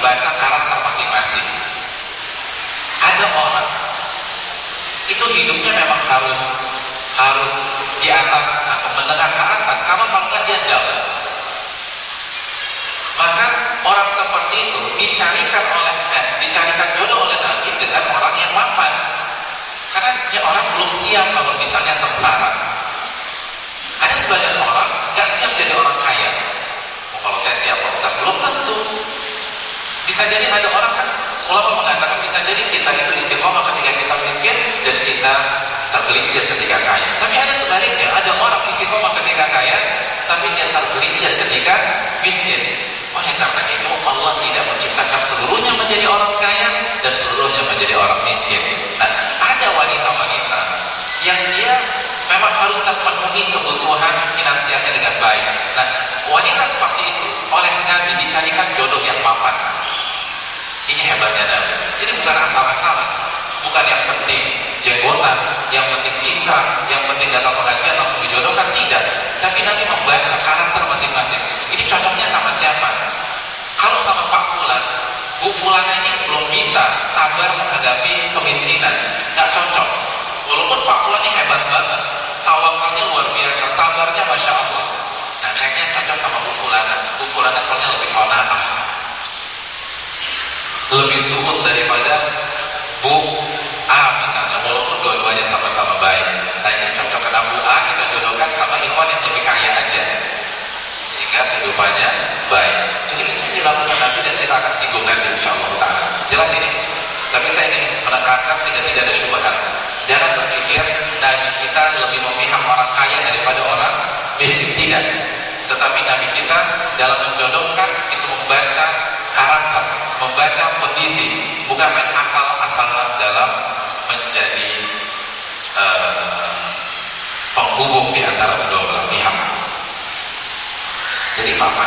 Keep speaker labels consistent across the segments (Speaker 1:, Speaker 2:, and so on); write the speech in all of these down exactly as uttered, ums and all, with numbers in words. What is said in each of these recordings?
Speaker 1: membaca karakter masing-masing. Ada orang itu hidupnya memang harus harus di atas atau menengah ke atas, karena kalau nggak dia down. Maka orang seperti itu dicarikan oleh eh, dicarikan jodoh oleh Nabi dengan orang yang mapan, karena dia orang belum siap kalau misalnya sengsara. Ada sebagian orang nggak siap jadi orang kaya. Oh, kalau saya siap, Ustaz, belum tentu. Bisa jadi ada orang kan, ulama mengatakan bisa jadi kita itu istiqomah ketika kita miskin dan kita tergelincir ketika kaya. Tapi ada sebaliknya, ada orang istiqomah ketika kaya, tapi dia tergelincir ketika miskin. Oleh karena itu Allah tidak menciptakan seluruhnya menjadi orang kaya dan seluruhnya menjadi orang miskin. Nah, ada wanita-wanita yang dia memang harus terpenuhi kebutuhan finansialnya dengan baik. Nah, wanita seperti itu oleh Nabi dicarikan jodoh yang mapan. Ini hebatnya Nabi. Jadi bukan asal-asalan, bukan yang penting jenggotan, yang penting cingkrang, yang penting datang pengajian langsung dijodohkan, tidak. Tapi Nabi membaca karakter masing-masing. Ini cocoknya sama siapa? Kalau sama Pak Fulan, Bu Fulan ini belum bisa sabar menghadapi kemiskinan, nggak cocok. Walaupun Pak Fulan ini hebat banget, tawakalnya luar biasa, sabarnya Masya Allah. Nah, kayaknya cocok sama Bu Fulan. Bu Fulan soalnya lebih qanaah, lebih suhud daripada Bu A misalnya, walaupun dua-duanya sama-sama baik. Nah, ini cocok karena Bu A kita jodohkan sama ikhwan yang lebih kaya aja, sehingga kehidupannya baik. Jadi itu yang dilakukan Nabi dan kita akan singgung nanti insyaallah ta'ala. Jelas ini? Tapi saya ingin menekankan sehingga tidak ada syubhat. Jangan berpikir Nabi kita lebih memihak orang kaya daripada orang miskin, tidak. Tetapi Nabi kita dalam menjodohkan itu membaca karakter, membaca kondisi, bukan main asal-asalan dalam menjadi uh, penghubung di antara kedua belah pihak. Jadi papan.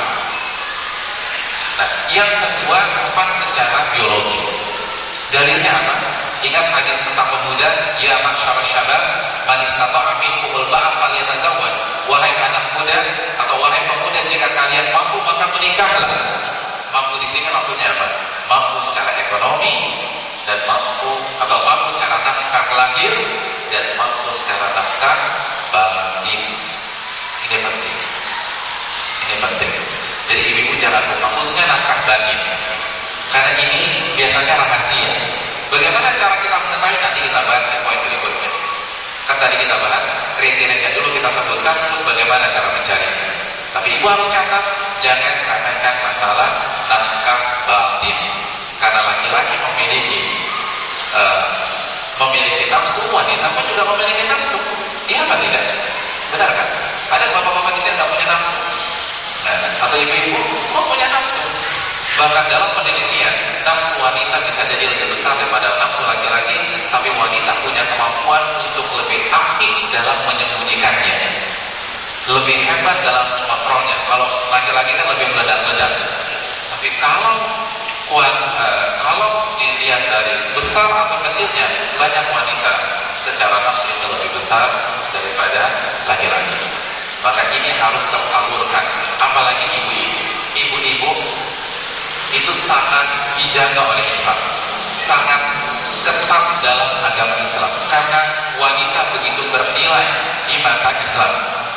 Speaker 1: Nah, yang kedua, papan secara biologis. Dalilnya apa? Ingat hadis tentang pemuda, ya ma'syar syabab, man istata'a minkumul ba'ah falyatazawwaj. Wahai anak muda atau wahai pemuda, jika kalian mampu maka menikahlah. Mampu di sini maksudnya apa? Mampu secara ekonomi dan mampu atau mampu secara nafkah lahir dan mampu secara nafkah batin. Ini penting. Ini penting. Jadi ibu-ibu jangan lupa khususnya nafkah batin. Karena ini biasanya rahasia. Bagaimana cara kita mengetahui, nanti kita bahas di poin berikutnya. Kan tadi kita bahas kriteria dulu kita sebutkan, terus bagaimana cara mencarinya. Tapi ibu harus catat, jangan remehkan masalah nafkah batin. Karena laki-laki memiliki uh, memiliki nafsu, wanita pun juga memiliki nafsu. Iya apa tidak? Benar kan? Ada bapak-bapak di sini nggak punya nafsu? Nah, atau ibu-ibu semua punya nafsu. Bahkan dalam penelitian, nafsu wanita bisa jadi lebih besar daripada nafsu laki-laki, tapi wanita punya kemampuan untuk lebih apik dalam menyembunyikannya, lebih hebat dalam mengontrolnya. Kalau laki-laki kan lebih meledak-meledak, tapi kalau kuat, uh, kalau dilihat dari besar atau kecilnya, banyak wanita secara nafsu itu lebih besar daripada laki-laki. Maka ini harus tersalurkan, apalagi ibu-ibu. Ibu-ibu itu sangat dijaga oleh Islam, sangat ketat dalam agama Islam, karena wanita begitu bernilai di mata Islam.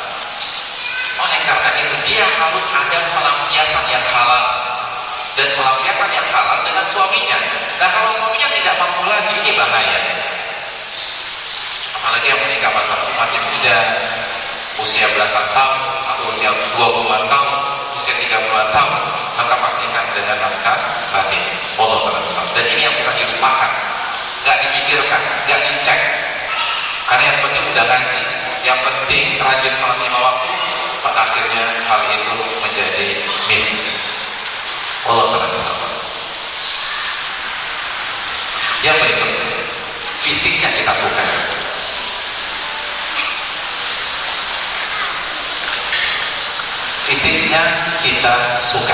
Speaker 1: Oleh karena itu dia harus ada pelampiasan yang halal, dan pelampiasan yang halal dengan suaminya. Nah, kalau suaminya tidak mampu lagi, ini bahaya. Apalagi yang menikah masih, masih muda, usia belasan tahun atau usia dua puluhan tahun, usia tiga puluhan tahun, maka pastikan dengan nafkah batin. Allah Ta'ala. Dan ini yang suka dilupakan, gak dipikirkan, gak dicek. Karena yang penting udah ngaji, yang penting rajin sholat lima waktu, pada akhirnya hal itu menjadi miss. Allah Ta'ala. Yang berikutnya, fisiknya kita suka. Fisiknya kita suka.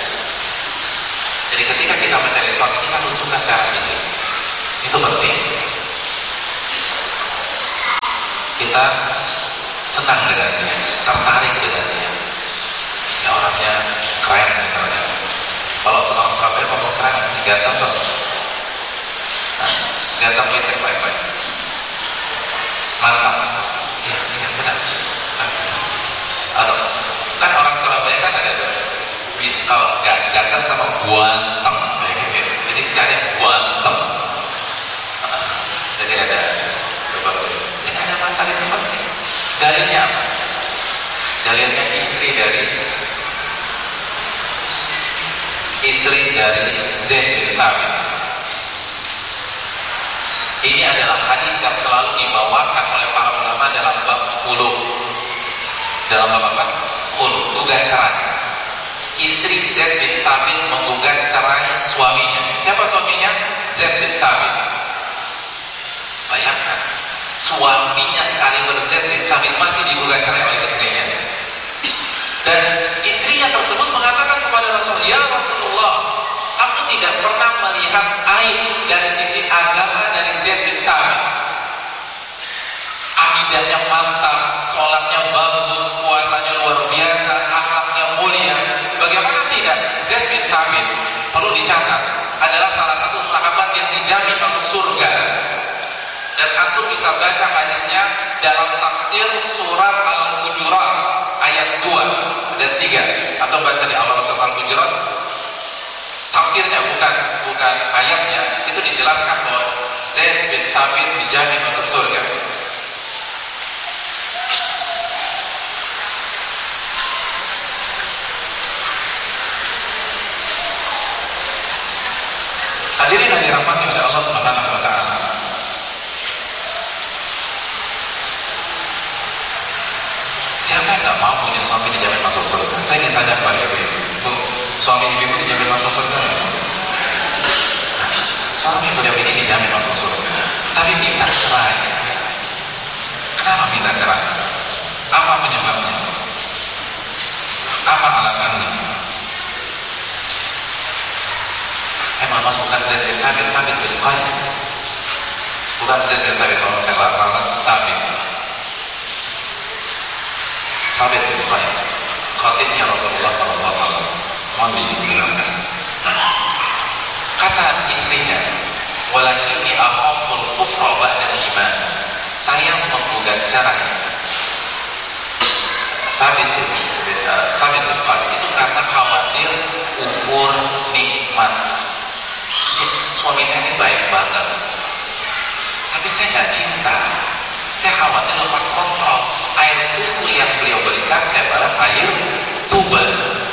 Speaker 1: Jadi ketika kita mencari suami, kita harus suka secara fisik. Itu penting. Kita senang dengannya, tertarik dengannya. Ya, orangnya keren misalnya, Kalau seorang Surabaya ngomong keren, ganteng tuh. Nah, ganteng itu baik-baik. Mantap. Iya, iya benar. Atau kan orang Surabaya kan ada tuh. Kalau ganteng sama guanteng, kayak gitu. Jadi cari guanteng. Jadi ada beberapa. Ini ada masalah yang penting. Dalilnya apa? Dalilnya istri dari istri dari Zaid bin Thabit. Ini adalah hadis yang selalu dibawakan oleh para ulama dalam bab khulu. Dalam bab apa? Khulu, gugat cerai. Istri Zaid bin Thabit menggugat cerai suaminya. Siapa suaminya? Zaid bin Thabit. Bayangkan, suaminya sekali Zaid bin Thabit masih digugat cerai oleh istrinya. Dan istrinya tersebut mengatakan kepada Rasulullah, "Ya Rasulullah, aku tidak pernah melihat aib dari sisi agama dari Zaid bin Thabit. Akidahnya mantap, sholatnya bagus, puasanya luar biasa, akhlaknya mulia. Bagaimana tidak? Zaid bin Thabit, perlu dicatat, adalah salah satu sahabat yang dijamin masuk surga. Dan antum bisa baca hadisnya dalam tafsir surat Al-Hujurat ayat dua dan tiga, atau baca di awal surat Al-Hujurat. Tafsirnya bukan bukan ayatnya, itu dijelaskan bahwa Zaid bin Thabit dijamin masuk surga. Hadirin yang dirahmati oleh Allah Subhanahu wa taala. Siapa yang nggak mau punya suami dijamin masuk surga? Saya ingin tanya kepada ibu-ibu, Bu, suami ibu dijamin masuk surga nggak? Suami beliau ini dijamin masuk surga, tapi minta cerai. Kenapa minta cerai? Apa penyebabnya? Apa alasannya? Emang mas bukan Zaid bin Thabit, Thabit bin Qais. Bukan Zaid bin Thabit, kalau saya ralat Thabit. Thabit bin Qais, khatibnya Rasulullah shallallahu alaihi wasallam. Mohon dijelaskan. Kata istrinya, "Walakinni akhaful kufra ba'da iman." Saya menggugat cerai. Thabit bin Thabit bin Qais itu karena khawatir kufur nikmat. Suami saya ini baik banget, tapi saya nggak cinta. Saya khawatir lepas kontrol. Air susu yang beliau berikan saya balas air tuba.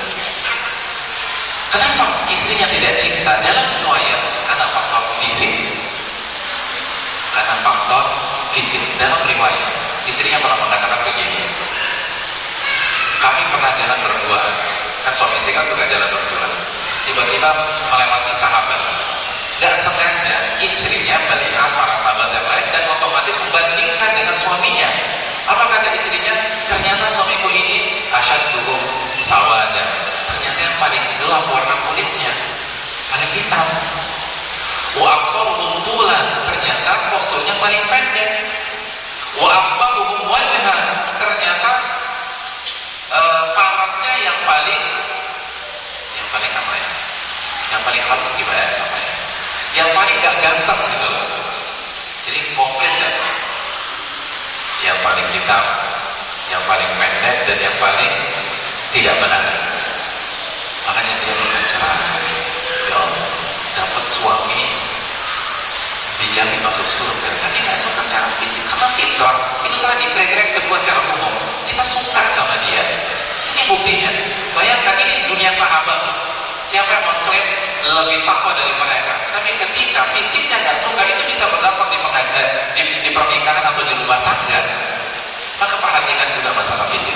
Speaker 1: Kenapa istrinya tidak cinta? Dalam riwayat karena faktor fisik. Karena faktor fisik. Dalam riwayat istrinya pernah mengatakan begini, kami pernah jalan berdua. Kan suami istri kan suka jalan berdua. Tiba-tiba melewati sahabat. Gak sengaja istrinya melihat para sahabat yang lain dan otomatis membandingkan dengan suaminya. Apa kata istrinya? Ternyata suamiku ini asyadduhum sawada. Ternyata yang paling gelap warna kulitnya, paling hitam. Wa aqsaruhum tulan. Ternyata posturnya paling pendek. Wa aqbahuhum wajhan. Ternyata uh, parasnya yang paling yang paling apa ya? Yang paling halus gimana ya? Apa ya? Yang paling gak ganteng gitu loh. Jadi komplit ya. Yang paling hitam, yang paling pendek, dan yang paling tidak benar. Makanya dia berbicara, ya Allah, dapat suami dijamin masuk surga, tapi gak suka secara fisik. Karena fitrah itu tadi kriteria kedua secara umum. Kita suka sama dia. Ini buktinya. Bayangkan ini dunia sahabat. Siapa yang mengklaim lebih takwa dari mereka? Tapi ketika fisiknya nggak suka, itu bisa berdampak di, di, di pernikahan atau di rumah tangga. Maka perhatikan juga masalah fisik.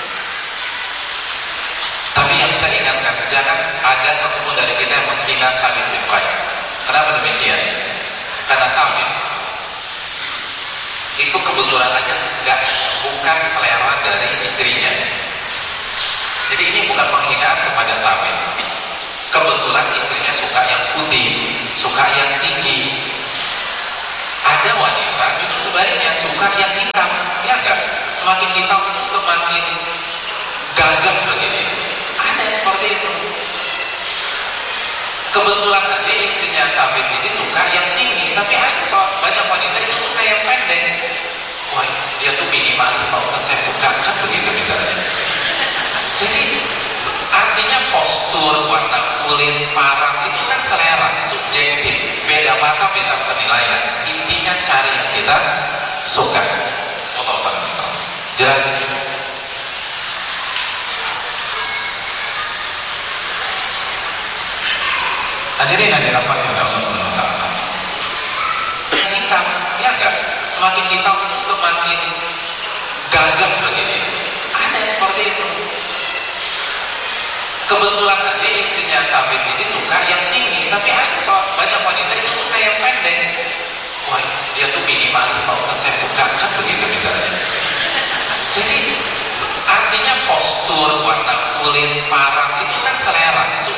Speaker 1: Tapi yang saya ingatkan, jangan ada sesuatu dari kita yang menghina Thabit bin Qais. Kenapa demikian? Karena Thabit itu kebetulan aja nggak bukan selera dari istrinya. Jadi ini bukan penghinaan kepada Thabit. Kebetulan istrinya suka yang putih, suka yang tinggi. Ada wanita justru sebaliknya suka yang hitam, ya enggak? Semakin hitam itu semakin gagah begini. Ada seperti itu. Kebetulan aja istrinya Habib ini suka yang tinggi, tapi ada soal banyak wanita itu suka yang pendek. Wah, dia tuh minimalis, Pak Ustaz, saya suka, kan begitu misalnya. Jadi artinya postur, warna kulit, paras itu kan selera, subjektif, beda mata, beda penilaian. Intinya cari yang kita suka. Allah Ta'ala jelas. Hadirin yang dirahmati oleh Allah Subhanahu wa taala. Hitam, ya enggak? Semakin hitam itu semakin gagah bagi dia. Ada seperti itu. Kebetulan aja istrinya Habib ini suka yang tinggi, tapi ada soal banyak wanita itu suka yang pendek. Wah, dia tuh minimalis, Pak Ustaz, saya suka, kan begitu misalnya. Jadi artinya postur, warna kulit,